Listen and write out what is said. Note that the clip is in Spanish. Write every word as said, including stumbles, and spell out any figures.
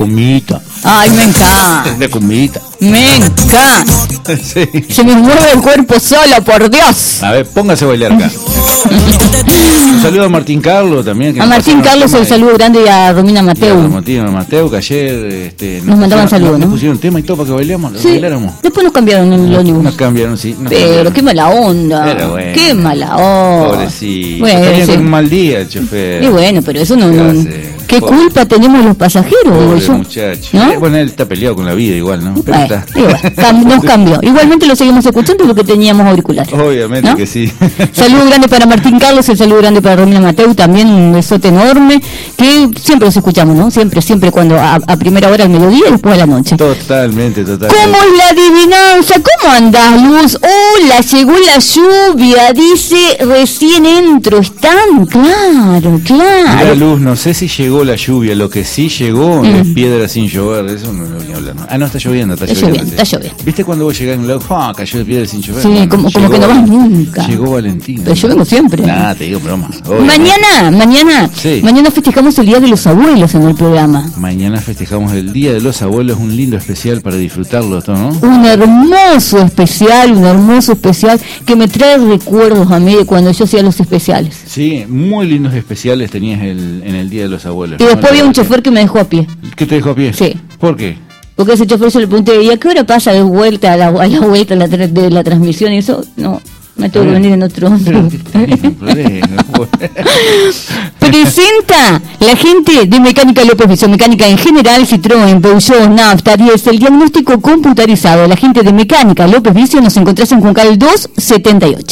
comidita. Ay, me encanta. De comidita. Me encanta. Sí. Se me mueve el cuerpo solo, por Dios. A ver, póngase a bailar acá. Un saludo a Martín Carlos también. Que A Martín Carlos el saludo grande y a Romina Mateu. A Martín Mateu, que ayer este, nos, nos mandaban saludos, ¿no? Nos pusieron tema y todo para que bailemos, sí. bailáramos. Después nos cambiaron en el ómnibus. Nos cambiaron, sí. Nos Pero cambiaron. qué mala onda. Pero bueno. Qué mala onda. Pobrecito. Bueno, tenía sí. con un mal día el chofer. Y bueno, pero eso no... no ¿Qué Pobre. culpa tenemos los pasajeros? Pobre yo? muchacho. ¿No? Eh, bueno, él está peleado con la vida igual, ¿no? Pero Bueno, está. igual, cam- nos cambió. Igualmente lo seguimos escuchando porque teníamos auriculares. Obviamente, ¿no? Que sí. Saludo grande para Martín Carlos, el saludo grande para Romina Mateu, también un besote enorme, que siempre los escuchamos, ¿no? Siempre, siempre cuando a, a primera hora al mediodía y después a la noche. Totalmente, totalmente. ¿Cómo es la adivinanza? ¿Cómo andás, Luz? Hola, llegó la lluvia, dice, recién entro. Están, claro, claro. Mira, Luz, no sé si llegó la lluvia, lo que sí llegó mm. es piedra sin llover, eso no lo voy a hablar. Ah, no, está lloviendo, está, está lloviendo. lloviendo está lloviendo. ¿Viste cuando vos llegás en un lado, ¡ah, cayó de piedra sin llover! Sí, bueno, como, llegó, como que no vas nunca. Llegó Valentina. Pero yo vengo siempre. Nah, te digo broma. Mañana, mañana, sí. mañana festejamos el Día de los Abuelos en el programa. Mañana festejamos el Día de los Abuelos, un lindo especial para disfrutarlo, ¿no? Un hermoso especial, un hermoso especial que me trae recuerdos a mí de cuando yo hacía los especiales. Sí, muy lindos especiales tenías el, en el Día de los Abuelos. Y ¿no? después había un chofer que me dejó a pie. ¿Qué te dejó a pie? Sí. ¿Por qué? Porque ese chofer se le pregunté, ¿y a qué hora pasa de vuelta a la, a la vuelta a la tra- de la transmisión? Y eso, no, me tengo que venir en otro. Presenta la gente de Mecánica López Viso, mecánica en general, Citroën, Peugeot, Nafta, diésel, el diagnóstico computarizado. La gente de Mecánica López Viso nos encontrás en Juncal doscientos setenta y ocho.